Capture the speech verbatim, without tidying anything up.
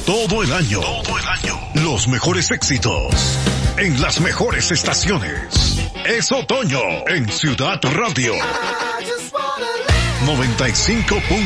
Todo el año. Todo el año. Los mejores éxitos. En las mejores estaciones. Es otoño en Ciudad Radio. noventa y cinco punto